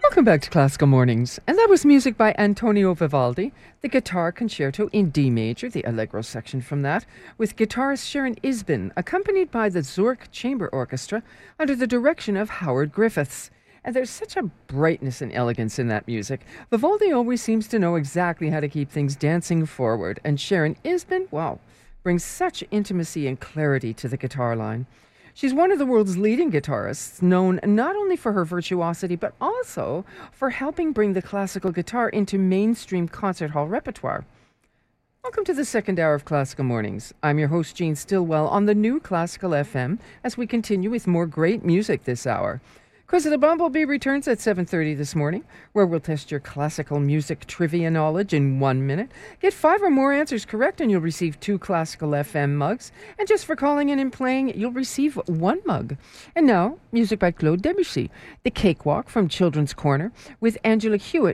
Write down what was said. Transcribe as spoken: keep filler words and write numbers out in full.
Welcome back to Classical Mornings, and that was music by Antonio Vivaldi, the Guitar Concerto in D major, the Allegro section from that, with guitarist Sharon Isbin, accompanied by the Zurich Chamber Orchestra under the direction of Howard Griffiths. And there's such a brightness and elegance in that music. Vivaldi always seems to know exactly how to keep things dancing forward, and Sharon Isbin, wow, brings such intimacy and clarity to the guitar line. She's one of the world's leading guitarists, known not only for her virtuosity, but also for helping bring the classical guitar into mainstream concert hall repertoire. Welcome to the second hour of Classical Mornings. I'm your host, Jean Stillwell, on the new Classical F M, as we continue with more great music this hour. Quiz of the Bumblebee returns at seven thirty this morning, where we'll test your classical music trivia knowledge in one minute. Get five or more answers correct and you'll receive two Classical F M mugs. And just for calling in and playing, you'll receive one mug. And now, music by Claude Debussy, The Cakewalk from Children's Corner, with Angela Hewitt